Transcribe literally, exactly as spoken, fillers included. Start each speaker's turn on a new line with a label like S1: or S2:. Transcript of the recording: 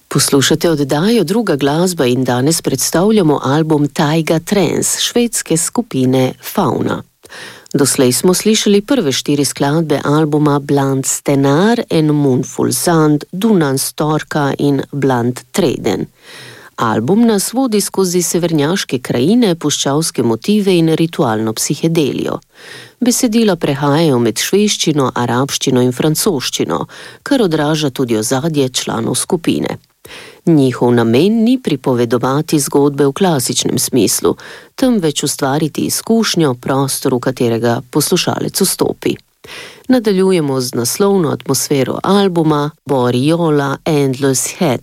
S1: Poslušate oddajo Druga glasba in danes predstavljamo album Taiga Trance švedske skupine Fauna. Doslej smo slišali prve štiri skladbe albuma Bland Stenar, En Moonful Sand, Dunan Storka in Bland Treden. Album nas vodi skozi severnjaške krajine, puščavske motive in ritualno psihedelijo. Besedila prehajajo med švedščino, arabščino in francoščino, kar odraža tudi ozadje članov skupine. Njihov namen ni pripovedovati zgodbe v klasičnem smislu, temveč ustvariti izkušnjo, prostor, v katerega poslušalec vstopi. Nadaljujemo z naslovno atmosfero albuma Boriola Endless Head.